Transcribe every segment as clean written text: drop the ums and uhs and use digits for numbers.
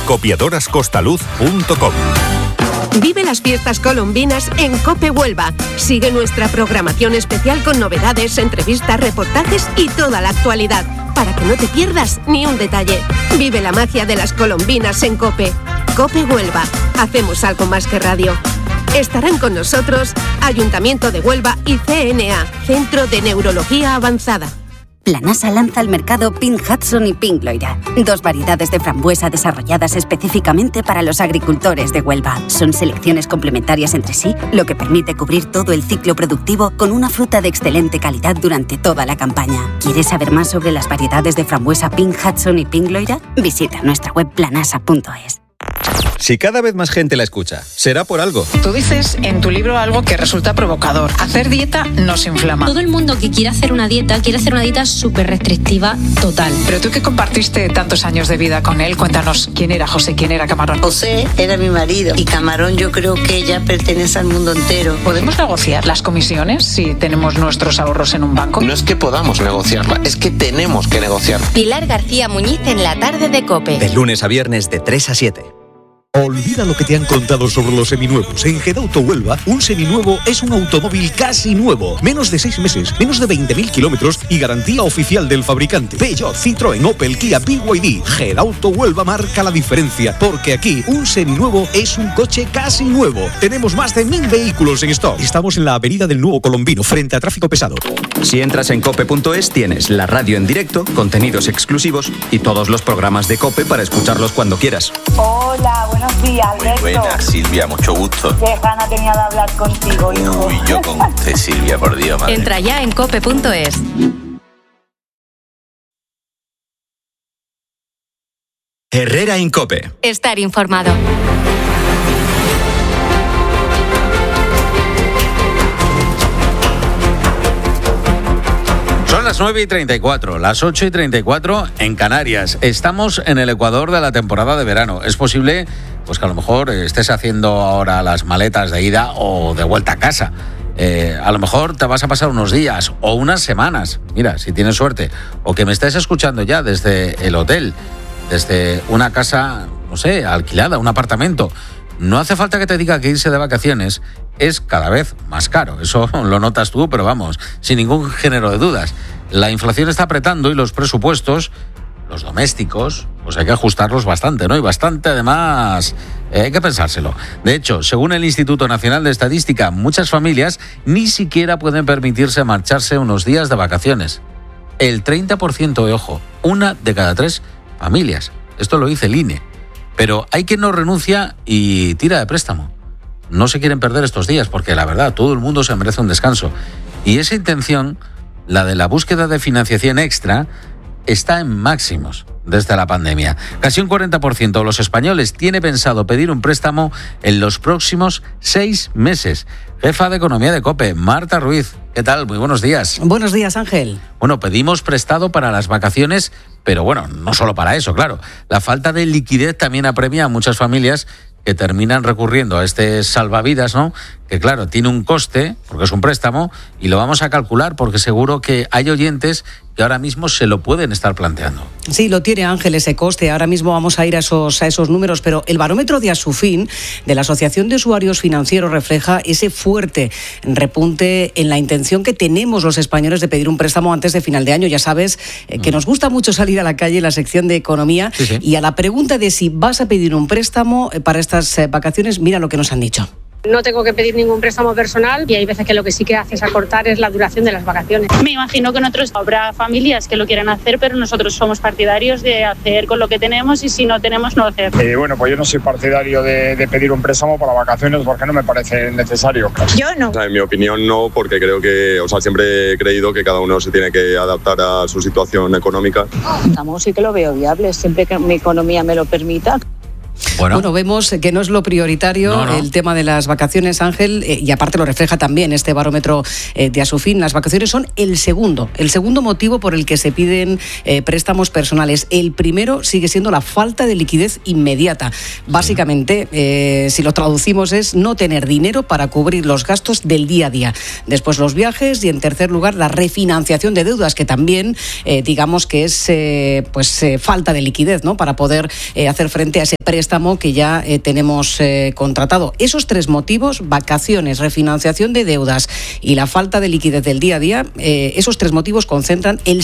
copiadorascostaluz.com. Vive las fiestas colombinas en COPE Huelva. Sigue nuestra programación especial con novedades, entrevistas, reportajes y toda la actualidad, para que no te pierdas ni un detalle. Vive la magia de las colombinas en COPE. COPE Huelva. Hacemos algo más que radio. Estarán con nosotros Ayuntamiento de Huelva y CNA, Centro de Neurología Avanzada. Planasa lanza al mercado Pink Hudson y Pink Loira, 2 variedades de frambuesa desarrolladas específicamente para los agricultores de Huelva. Son selecciones complementarias entre sí, lo que permite cubrir todo el ciclo productivo con una fruta de excelente calidad durante toda la campaña. ¿Quieres saber más sobre las variedades de frambuesa Pink Hudson y Pink Loira? Visita nuestra web planasa.es. Si cada vez más gente la escucha, será por algo. Tú dices en tu libro algo que resulta provocador. Hacer dieta nos inflama. Todo el mundo que quiere hacer una dieta súper restrictiva total. Pero tú que compartiste tantos años de vida con él, cuéntanos quién era José, quién era Camarón. José era mi marido y Camarón yo creo que ya pertenece al mundo entero. ¿Podemos negociar las comisiones si tenemos nuestros ahorros en un banco? No es que podamos negociarla, es que tenemos que negociarla. Pilar García Muñiz en la tarde de COPE. De lunes a viernes de 3 a 7. Olvida lo que te han contado sobre los seminuevos. En Gedauto Huelva, un seminuevo es un automóvil casi nuevo. Menos de 6 meses, menos de 20.000 kilómetros y garantía oficial del fabricante. Peugeot, Citroën, Opel, Kia, BYD. Gedauto Huelva marca la diferencia, porque aquí un seminuevo es un coche casi nuevo. Tenemos más de 1.000 vehículos en stock. Estamos en la avenida del Nuevo Colombino, frente a tráfico pesado. Si entras en cope.es tienes la radio en directo, contenidos exclusivos y todos los programas de COPE para escucharlos cuando quieras. Hola, buenos días, Alberto. Muy buenas, Silvia, mucho gusto. Qué gana tenía de hablar contigo, hijo. Uy, yo con usted, Silvia, por Dios, madre. Entra ya en cope.es. Herrera en COPE. Estar informado. Son las 9:34, las 8:34 en Canarias. Estamos en el ecuador de la temporada de verano. Es posible pues que a lo mejor estés haciendo ahora las maletas de ida o de vuelta a casa. A lo mejor te vas a pasar unos días o unas semanas, mira, si tienes suerte, o que me estés escuchando ya desde el hotel, desde una casa, no sé, alquilada, un apartamento. No hace falta que te diga que irse de vacaciones es cada vez más caro. Eso lo notas tú, pero vamos, sin ningún género de dudas. La inflación está apretando y los presupuestos, los domésticos, pues hay que ajustarlos bastante, ¿no? Y bastante, además, hay que pensárselo. De hecho, según el Instituto Nacional de Estadística, muchas familias ni siquiera pueden permitirse marcharse unos días de vacaciones. El 30%, ojo, 1 de cada 3 familias. Esto lo dice el INE. Pero hay quien no renuncia y tira de préstamo. No se quieren perder estos días porque, la verdad, todo el mundo se merece un descanso. Y esa intención, la de la búsqueda de financiación extra, está en máximos desde la pandemia. Casi un 40% de los españoles tiene pensado pedir un préstamo en los próximos 6 meses. Jefa de Economía de COPE, Marta Ruiz. ¿Qué tal? Muy buenos días. Buenos días, Ángel. Bueno, pedimos prestado para las vacaciones, pero bueno, no solo para eso, claro. La falta de liquidez también apremia a muchas familias que terminan recurriendo a este salvavidas, ¿no? Que claro, tiene un coste, porque es un préstamo, y lo vamos a calcular porque seguro que hay oyentes que ahora mismo se lo pueden estar planteando. Sí, lo tiene, Ángel, ese coste. Ahora mismo vamos a ir a esos números, pero el barómetro de Asufin, de la Asociación de Usuarios Financieros, refleja ese fuerte repunte en la intención que tenemos los españoles de pedir un préstamo antes de final de año. Ya sabes que nos gusta mucho salir a la calle en la sección de economía, sí. Y a la pregunta de si vas a pedir un préstamo para estas vacaciones, mira lo que nos han dicho. No tengo que pedir ningún préstamo personal y hay veces que lo que sí que haces acortar es la duración de las vacaciones. Me imagino que en otros habrá familias que lo quieran hacer, pero nosotros somos partidarios de hacer con lo que tenemos y si no tenemos, no hacer. Bueno, pues yo no soy partidario de pedir un préstamo para vacaciones porque no me parece necesario. Yo no. O sea, en mi opinión no, porque creo que, siempre he creído que cada uno se tiene que adaptar a su situación económica. Sí que lo veo viable, siempre que mi economía me lo permita. Bueno, vemos que no es lo prioritario el tema de las vacaciones, Ángel, y aparte lo refleja también este barómetro de Asufin. Las vacaciones son el segundo motivo por el que se piden préstamos personales. El primero sigue siendo la falta de liquidez inmediata. Básicamente, si lo traducimos, es no tener dinero para cubrir los gastos del día a día. Después los viajes y, en tercer lugar, la refinanciación de deudas, que también digamos que es falta de liquidez, ¿no?, para poder hacer frente a ese préstamo que ya tenemos contratado. Esos tres motivos, vacaciones, refinanciación de deudas y la falta de liquidez del día a día, esos tres motivos concentran el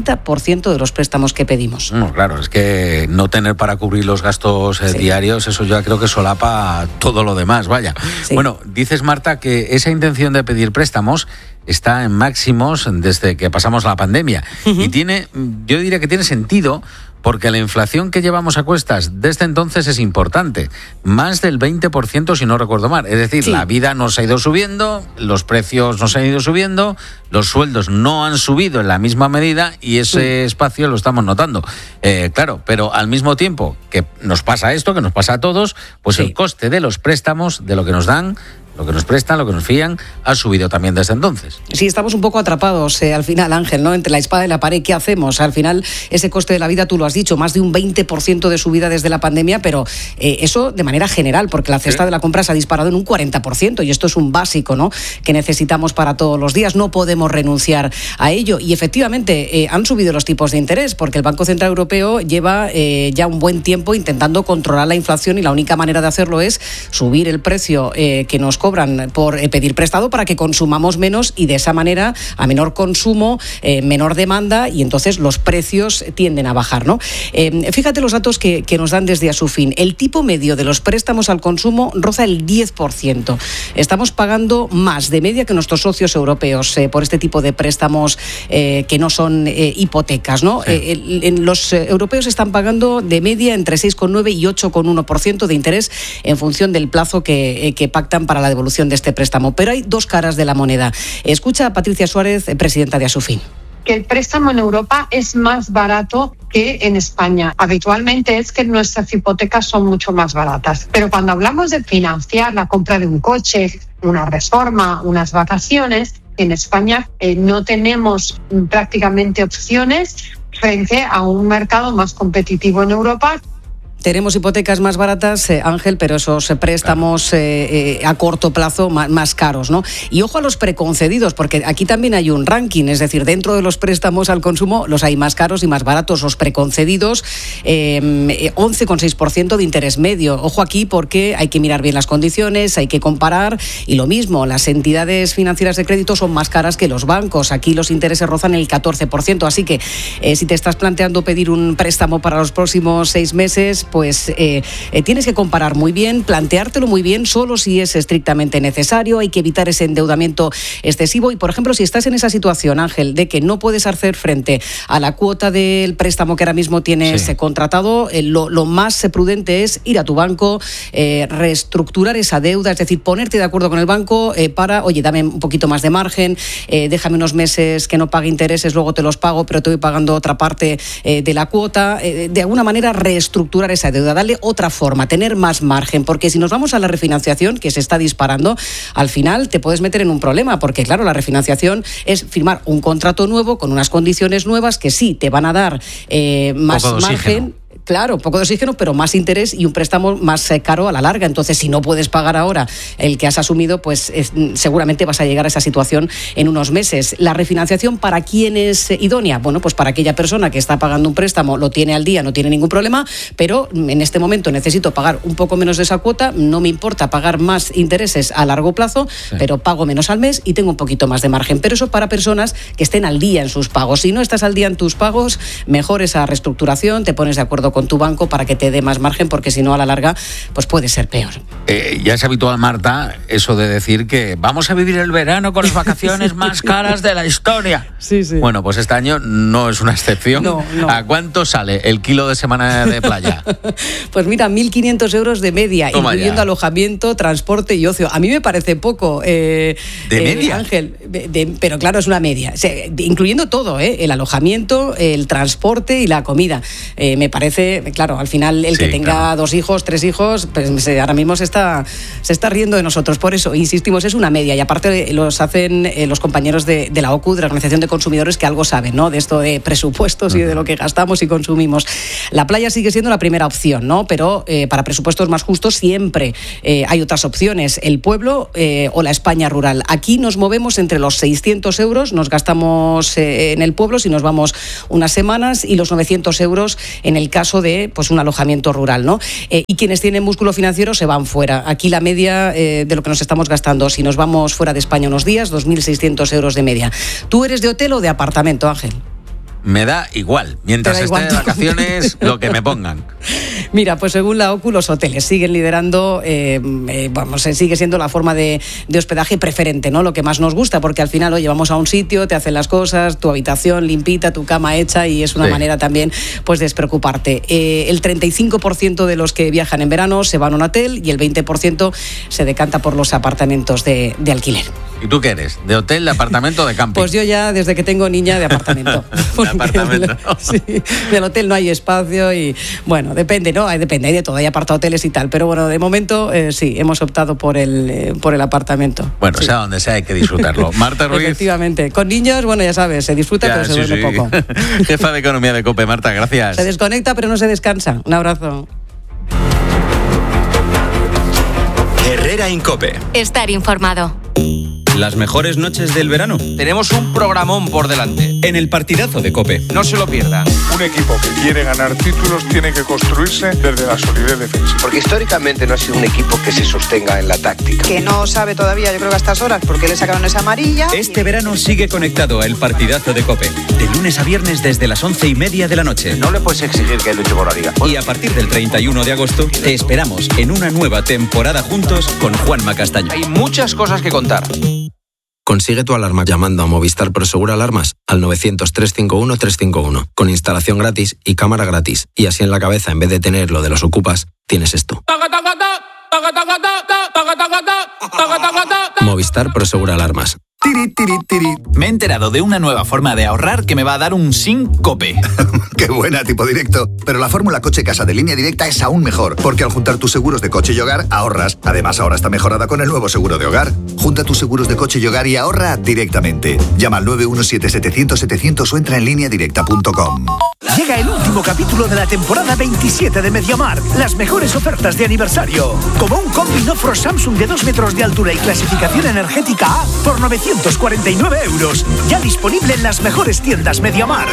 70% de los préstamos que pedimos. No, claro, es que no tener para cubrir los gastos diarios, eso yo creo que solapa todo lo demás, vaya. Sí. Bueno, dices, Marta, que esa intención de pedir préstamos está en máximos desde que pasamos la pandemia. Y yo diría que tiene sentido, porque la inflación que llevamos a cuestas desde entonces es importante. Más del 20%, si no recuerdo mal. Es decir, la vida nos ha ido subiendo, los precios nos han ido subiendo, los sueldos no han subido en la misma medida y ese espacio lo estamos notando. Claro, pero al mismo tiempo que nos pasa esto, que nos pasa a todos, pues el coste de los préstamos, de lo que nos dan, lo que nos prestan, lo que nos fían, ha subido también desde entonces. Sí, estamos un poco atrapados al final, Ángel, ¿no?, entre la espada y la pared. ¿Qué hacemos? Al final, ese coste de la vida, tú lo has dicho, más de un 20% de subida desde la pandemia, pero eso de manera general, porque la cesta de la compra se ha disparado en un 40%, y esto es un básico, ¿no?, que necesitamos para todos los días. No podemos renunciar a ello. Y efectivamente, han subido los tipos de interés, porque el Banco Central Europeo lleva ya un buen tiempo intentando controlar la inflación, y la única manera de hacerlo es subir el precio que nos cobran por pedir prestado para que consumamos menos, y de esa manera, a menor consumo, menor demanda, y entonces los precios tienden a bajar, ¿no? Fíjate los datos que nos dan desde Asufin. El tipo medio de los préstamos al consumo roza el 10%. Estamos pagando más de media que nuestros socios europeos por este tipo de préstamos que no son hipotecas, ¿no? Los europeos están pagando de media entre 6,9 y 8,1% de interés en función del plazo que pactan para la devolución de este préstamo. Pero hay dos caras de la moneda. Escucha a Patricia Suárez, presidenta de Asufin. Que el préstamo en Europa es más barato que en España. Habitualmente es que nuestras hipotecas son mucho más baratas. Pero cuando hablamos de financiar la compra de un coche, una reforma, unas vacaciones, en España no tenemos prácticamente opciones frente a un mercado más competitivo en Europa. Tenemos hipotecas más baratas, Ángel, pero esos préstamos a corto plazo más caros, ¿no? Y ojo a los preconcedidos, porque aquí también hay un ranking, es decir, dentro de los préstamos al consumo los hay más caros y más baratos. Los preconcedidos, 11,6% de interés medio. Ojo aquí, porque hay que mirar bien las condiciones, hay que comparar, y lo mismo, las entidades financieras de crédito son más caras que los bancos. Aquí los intereses rozan el 14%, así que si te estás planteando pedir un préstamo para los próximos 6 meses, pues tienes que comparar muy bien, planteártelo muy bien, solo si es estrictamente necesario. Hay que evitar ese endeudamiento excesivo. Y, por ejemplo, si estás en esa situación, Ángel, de que no puedes hacer frente a la cuota del préstamo que ahora mismo tienes contratado, lo más prudente es ir a tu banco, reestructurar esa deuda, es decir, ponerte de acuerdo con el banco para, oye, dame un poquito más de margen, déjame unos meses que no pague intereses, luego te los pago, pero te voy pagando otra parte de la cuota. De alguna manera, reestructurar esa deuda, darle otra forma, tener más margen, porque si nos vamos a la refinanciación, que se está disparando, al final te puedes meter en un problema, porque claro, la refinanciación es firmar un contrato nuevo con unas condiciones nuevas que sí te van a dar más margen. Claro, un poco de oxígeno, pero más interés y un préstamo más caro a la larga. Entonces, si no puedes pagar ahora el que has asumido, pues seguramente vas a llegar a esa situación en unos meses. ¿La refinanciación para quién es idónea? Bueno, pues para aquella persona que está pagando un préstamo, lo tiene al día, no tiene ningún problema, pero en este momento necesito pagar un poco menos de esa cuota, no me importa pagar más intereses a largo plazo, pero pago menos al mes y tengo un poquito más de margen. Pero eso para personas que estén al día en sus pagos. Si no estás al día en tus pagos, mejor esa reestructuración, te pones de acuerdo con tu banco para que te dé más margen, porque si no, a la larga, pues puede ser peor. Ya es habitual, Marta, eso de decir que vamos a vivir el verano con las vacaciones más caras de la historia. Sí, sí. Bueno, pues este año no es una excepción. No. ¿A cuánto sale el kilo de semana de playa? Pues mira, 1.500 euros de media, Toma incluyendo ya. alojamiento, transporte y ocio. A mí me parece poco. ¿De media? Ángel, pero claro, es una media. O sea, incluyendo todo, el alojamiento, el transporte y la comida. Me parece que, claro, al final el que tenga 2 hijos, 3 hijos, pues ahora mismo se está riendo de nosotros. Por eso, insistimos, es una media y aparte los hacen los compañeros de la OCU, de la Organización de Consumidores, que algo saben, ¿no? De esto de presupuestos y de lo que gastamos y consumimos. La playa sigue siendo la primera opción, ¿no? Pero para presupuestos más justos siempre hay otras opciones, el pueblo o la España rural. Aquí nos movemos entre los 600 euros, nos gastamos en el pueblo si nos vamos unas semanas, y los 900 euros en el caso de pues un alojamiento rural, ¿no? Y quienes tienen músculo financiero se van fuera. Aquí la media de lo que nos estamos gastando, si nos vamos fuera de España unos días, 2.600 euros de media. ¿Tú eres de hotel o de apartamento, Ángel? Me da igual, mientras esté de vacaciones, lo que me pongan. Mira, pues según la OCU, los hoteles siguen liderando, sigue siendo la forma de hospedaje preferente, ¿no? Lo que más nos gusta, porque al final, oye, vamos a un sitio, te hacen las cosas, tu habitación limpita, tu cama hecha, y es una manera también, pues, de despreocuparte. El 35% de los que viajan en verano se van a un hotel y el 20% se decanta por los apartamentos de alquiler. ¿Y tú qué eres? ¿De hotel, de apartamento o de camping? Pues yo ya, desde que tengo niña, de apartamento. ¿De apartamento? Sí, del hotel no hay espacio y, bueno, depende, ¿no? Hay de todo, hay apartahoteles y tal, pero bueno, de momento sí, hemos optado por el apartamento. Bueno, sea donde sea, hay que disfrutarlo. Marta Ruiz. Efectivamente. Con niños, bueno, ya sabes, se disfruta, pero se duerme poco. Jefa de Economía de COPE, Marta, gracias. Se desconecta, pero no se descansa. Un abrazo. Herrera Incope. Estar informado. Las mejores noches del verano. Tenemos un programón por delante. En el partidazo de COPE. No se lo pierdan. Un equipo que quiere ganar títulos tiene que construirse desde la solidez defensiva. Porque históricamente no ha sido un equipo que se sostenga en la táctica. Que no sabe todavía, yo creo que a estas horas, por qué le sacaron esa amarilla. Este verano sigue conectado a el partidazo de COPE. De lunes a viernes desde las 11:30 de la noche. No le puedes exigir que luche por la liga. Y a partir del 31 de agosto te esperamos en una nueva temporada juntos con Juanma Castaño. Hay muchas cosas que contar. Consigue tu alarma llamando a Movistar Prosegur Alarmas al 900-351-351, con instalación gratis y cámara gratis. Y así en la cabeza, en vez de tener lo de los ocupas, tienes esto. Movistar Prosegur Alarmas. Tiri, tiri, tiri. Me he enterado de una nueva forma de ahorrar que me va a dar un SINCOPE. ¡Qué buena, tipo directo! Pero la fórmula Coche Casa de Línea Directa es aún mejor, porque al juntar tus seguros de coche y hogar, ahorras. Además, ahora está mejorada con el nuevo seguro de hogar. Junta tus seguros de coche y hogar y ahorra directamente. Llama al 917-700-700 o entra en lineadirecta.com. Llega el último capítulo de la temporada 27 de MediaMarkt. Las mejores ofertas de aniversario. Como un combi Nofro Samsung de 2 metros de altura y clasificación energética A por 949 euros. Ya disponible en las mejores tiendas MediaMarkt.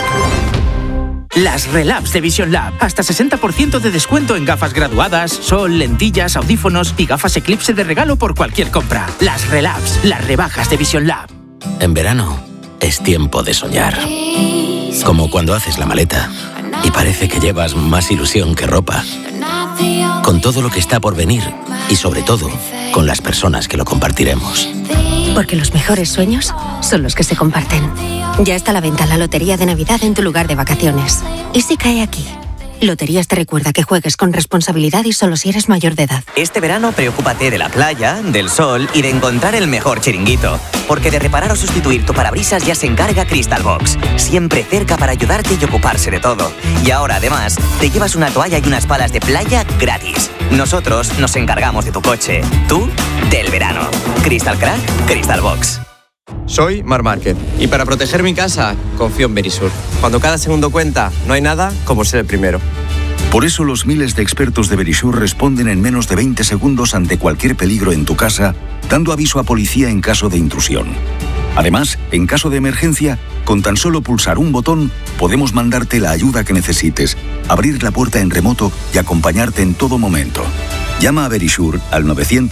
Las Relabs de Vision Lab. Hasta 60% de descuento en gafas graduadas, sol, lentillas, audífonos y gafas Eclipse de regalo por cualquier compra. Las Relabs, las rebajas de Vision Lab. En verano es tiempo de soñar. Como cuando haces la maleta y parece que llevas más ilusión que ropa. Con todo lo que está por venir y sobre todo con las personas que lo compartiremos. Porque los mejores sueños son los que se comparten. Ya está a la venta la Lotería de Navidad en tu lugar de vacaciones. ¿Y si cae aquí? Loterías te recuerda que juegues con responsabilidad y solo si eres mayor de edad. Este verano preocúpate de la playa, del sol y de encontrar el mejor chiringuito. Porque de reparar o sustituir tu parabrisas ya se encarga Crystal Box. Siempre cerca para ayudarte y ocuparse de todo. Y ahora además te llevas una toalla y unas palas de playa gratis. Nosotros nos encargamos de tu coche. Tú, del verano. Crystal Crack, Crystal Box. Soy Marc Márquez y para proteger mi casa confío en Verisur. Cuando cada segundo cuenta, no hay nada como ser el primero. Por eso los miles de expertos de Verisur responden en menos de 20 segundos ante cualquier peligro en tu casa, dando aviso a policía en caso de intrusión. Además, en caso de emergencia, con tan solo pulsar un botón, podemos mandarte la ayuda que necesites, abrir la puerta en remoto y acompañarte en todo momento. Llama a Verisur al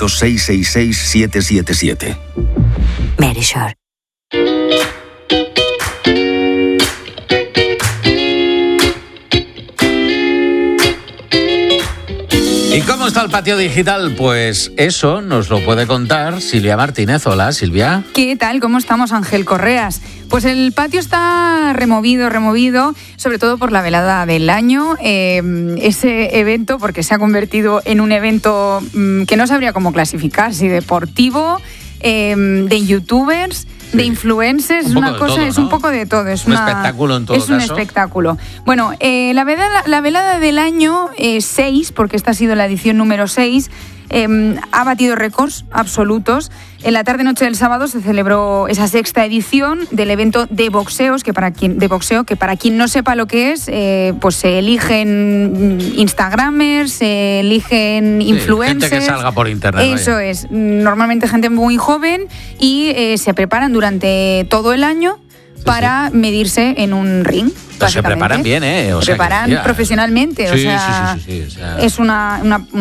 900-666-777. Verisur. ¿Y cómo está el patio digital? Pues eso nos lo puede contar Silvia Martínez. Hola, Silvia. ¿Qué tal? ¿Cómo estamos, Ángel Correas? Pues el patio está removido, sobre todo por la velada del año. Ese evento, porque se ha convertido en un evento que no sabría cómo clasificar, si deportivo, de youtubers. de influencers, es una cosa, todo, ¿no? es un poco de todo. Es un espectáculo en todo caso. Es un espectáculo. Bueno, la velada del año 6, porque esta ha sido la edición número 6, ha batido récords absolutos. En la tarde-noche del sábado se celebró esa sexta edición del evento de boxeo, que para quien no sepa lo que es, pues se eligen instagramers, se eligen influencers. Gente que salga por internet. Eso es, normalmente gente muy joven y se preparan durante todo el año para medirse en un ring. Se preparan bien, ¿eh? Se preparan profesionalmente, sí, o sea, sí. es una